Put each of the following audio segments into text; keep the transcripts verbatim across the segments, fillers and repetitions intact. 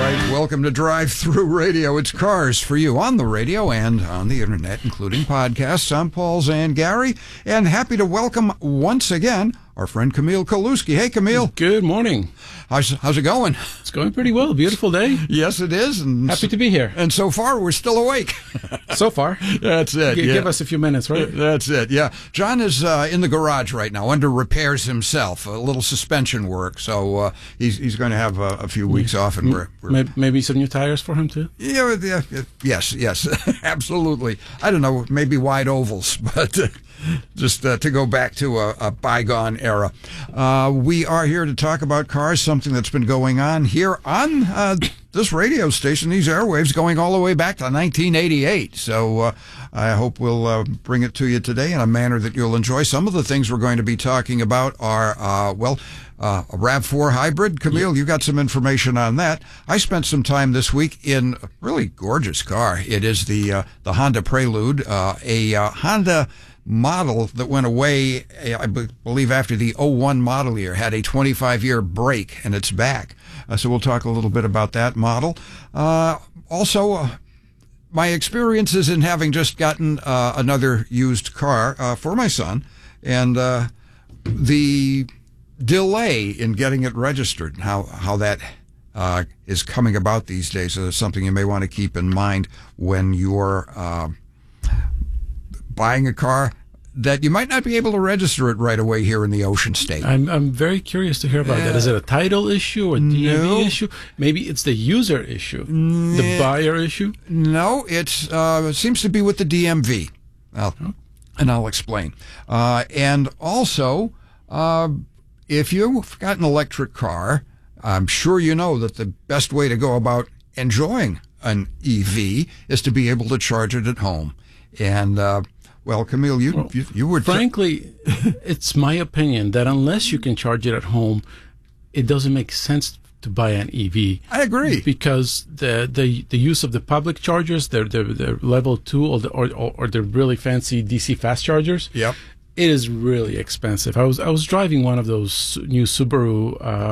right, welcome to Drive Through Radio. It's cars for you on the radio and on the internet, including podcasts. I'm Paul Zangari, and happy to welcome once again our friend Camille Kaluski. Hey, Camille. Good morning. How's, how's it going? It's going pretty well. Beautiful day. Yes, it is. And happy to be here. And so far, we're still awake. So far. That's it. G- yeah. Give us a few minutes, right? That's it, yeah. John is uh, in the garage right now, under repairs himself, a little suspension work. So uh, he's he's going to have a, a few weeks off. and we're, we're maybe, maybe some new tires for him, too? Yeah, yeah, yes, yes, absolutely. I don't know, maybe wide ovals, but uh, just uh, to go back to a, a bygone era. Uh, we are here to talk about cars, something that's been going on here on uh, this radio station, these airwaves, going all the way back to nineteen eighty-eight. So uh, I hope we'll uh, bring it to you today in a manner that you'll enjoy. Some of the things we're going to be talking about are, uh, well, uh, a RAV four hybrid. Camille, you got some information on that. I spent some time this week in a really gorgeous car. It is the uh, the Honda Prelude, uh, a uh, Honda model that went away, I believe, after the oh one model year, had a twenty-five year break, and it's back. Uh, so we'll talk a little bit about that model. Uh, also, uh, my experiences in having just gotten uh, another used car uh, for my son, and uh, the delay in getting it registered, and how, how that uh, is coming about these days. So something you may want to keep in mind when you're uh, buying a car that you might not be able to register it right away here in the Ocean State. I'm I'm very curious to hear about uh, that. Is it a title issue or D M V no. issue? Maybe it's the user issue, N- the buyer issue? No, it's uh, it seems to be with the D M V. Well, oh. And I'll explain. Uh, and also, uh, if you've got an electric car, I'm sure you know that the best way to go about enjoying an E V is to be able to charge it at home. And uh, Well, Camille, you well, you, you were... Frankly, it's my opinion that unless you can charge it at home, it doesn't make sense to buy an E V. I agree. Because the the, the use of the public chargers, they're, they're, they're level two or the, or, or the really fancy D C fast chargers, yep. It is really expensive. I was I was driving one of those new Subaru uh,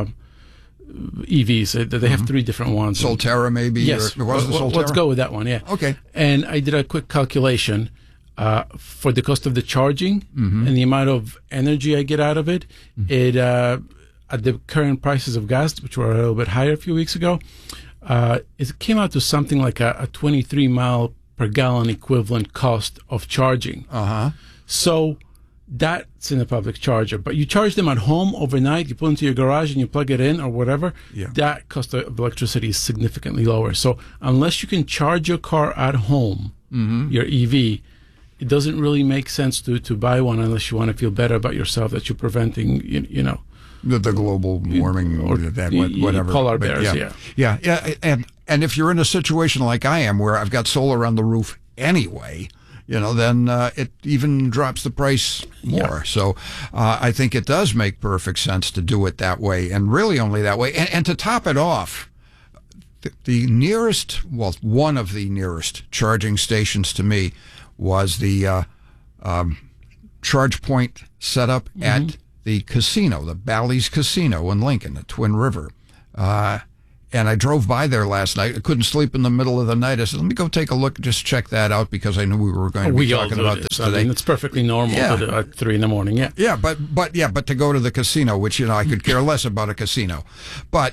E Vs. They have mm-hmm. three different ones. Solterra, maybe? Yes. Or, was well, the Solterra? Let's go with that one, yeah. Okay. And I did a quick calculation uh, for the cost of the charging mm-hmm. and the amount of energy I get out of it. Mm-hmm. It uh, at the current prices of gas, which were a little bit higher a few weeks ago, uh, it came out to something like a, a twenty-three mile per gallon equivalent cost of charging. Uh-huh. So that's in a public charger, but you charge them at home overnight, you put it into your garage and you plug it in or whatever, yeah. That cost of electricity is significantly lower. So unless you can charge your car at home, mm-hmm. your E V, it doesn't really make sense to, to buy one unless you want to feel better about yourself that you're preventing, you, you know, the, the global warming or that whatever. Polar bears, yeah. yeah. Yeah, yeah, and, and if you're in a situation like I am where I've got solar on the roof anyway, you know, then uh, it even drops the price more. Yeah. So uh, I think it does make perfect sense to do it that way, and really only that way. And, and to top it off, the, the nearest, well, one of the nearest charging stations to me was the uh, um, charge point set up mm-hmm. at the casino, the Bally's Casino in Lincoln, at Twin River. Uh, And I drove by there last night. I couldn't sleep in the middle of the night. I said, let me go take a look, just check that out, because I knew we were going to we be talking about this. this today. I mean, it's perfectly normal yeah. to, at three in the morning, yeah. Yeah, but, but, yeah, but to go to the casino, which, you know, I could care less about a casino. But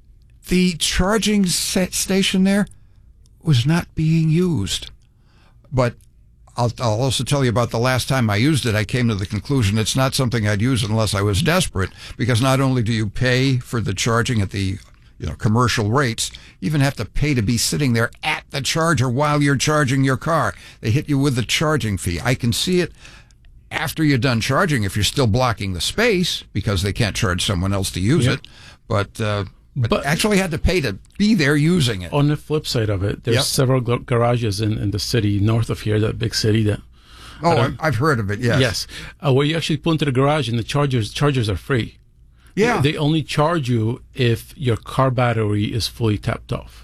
the charging set station there was not being used. But I'll, I'll also tell you about the last time I used it. I came to the conclusion it's not something I'd use unless I was desperate, because not only do you pay for the charging at the you know, commercial rates, you even have to pay to be sitting there at the charger while you're charging your car. They hit you with the charging fee. I can see it after you're done charging if you're still blocking the space because they can't charge someone else to use yep. it. But, uh, but, but actually had to pay to be there using it. On the flip side of it, there's yep. several garages in, in the city north of here, that big city that... Oh, I've heard of it, yes. Yes, uh, where you actually pull into the garage and the chargers chargers are free. Yeah. They only charge you if your car battery is fully tapped off.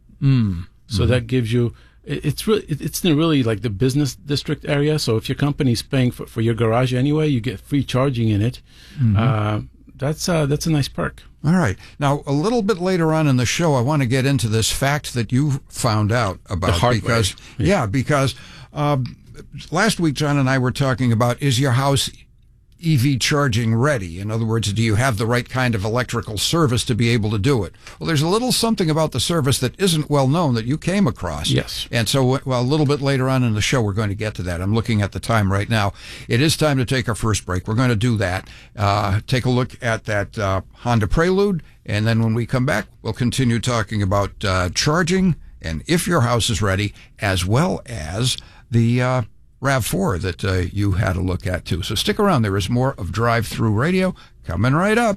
Mm. So mm-hmm. that gives you, it's really, it's in really like the business district area. So if your company's paying for, for your garage anyway, you get free charging in it. Mm-hmm. Uh, that's uh, that's a nice perk. All right. Now, a little bit later on in the show, I want to get into this fact that you found out about. The hard because, way. Yeah, yeah because uh, last week, John and I were talking about, is your house E V charging ready? In other words, do you have the right kind of electrical service to be able to do it? Well, there's a little something about the service that isn't well known that you came across. Yes. And so, well, a little bit later on in the show, we're going to get to that. I'm looking at the time right now. It is time to take our first break. We're going to do that. Uh, take a look at that uh, Honda Prelude. And then when we come back, we'll continue talking about uh, charging and if your house is ready, as well as the uh, RAV four that uh, you had a look at too. So stick around. There is more of Drive Through Radio coming right up.